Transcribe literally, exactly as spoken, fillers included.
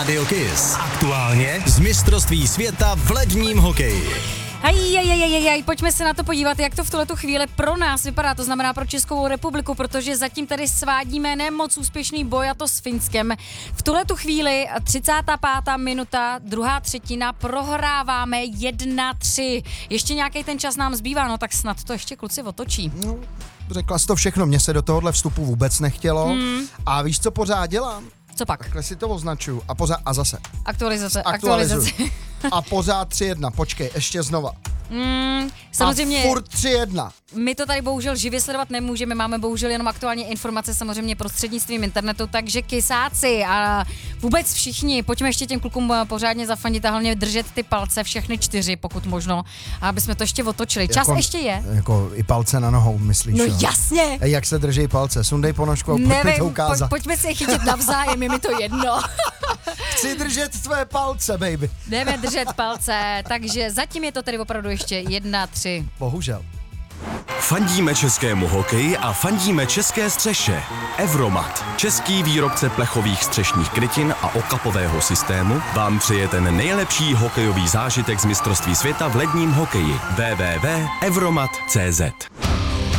Radio Kiss. Aktuálně Z mistrovství světa v ledním hokeji. Hej, hej, hej, hej, hej, pojďme se na to podívat, jak to v tuhletu chvíli pro nás vypadá, to znamená pro Českou republiku, protože zatím tady svádíme nemoc úspěšný boj, a to s Finskem. V tuhletu chvíli třicátá pátá minuta, druhá třetina, prohráváme jedna tři. Ještě nějaký ten čas nám zbývá, no tak snad to ještě kluci otočí. No, řekla jsi to všechno, mně se do tohohle vstupu vůbec nechtělo. Hmm. A víš, co pořád dělám? Co pak? Takhle si to označuju a pořád, a zase. Aktualizace, Aktualizuj. aktualizace. A pořád tři jedna, počkej, ještě znova. Mm, samozřejmě. A furt tři jedna. My to tady bohužel živě sledovat nemůžeme, máme bohužel jenom aktuálně informace samozřejmě prostřednictvím internetu, takže kysáci a vůbec všichni, pojďme ještě těm klukům pořádně zafandit a hlavně držet ty palce, všechny čtyři, pokud možno, aby jsme to ještě otočili. Čas jako, ještě je. Jako i palce na nohou, myslíš? No jo? jasně. Ej, jak se drží palce? Sundej ponožku a pojď mi to Nevím, ukázat. po, pojďme si je chytit navzájem, je mi to jedno. Chci držet tvé palce, baby. Jdeme držet palce, takže zatím je to tedy opravdu ještě jedna tři. Bohužel. fandíme českému hokeji a fandíme české střeše. Evromat, český výrobce plechových střešních krytin a okapového systému, vám přeje ten nejlepší hokejový zážitek z mistrovství světa v ledním hokeji. w w w tečka evromat tečka cé zet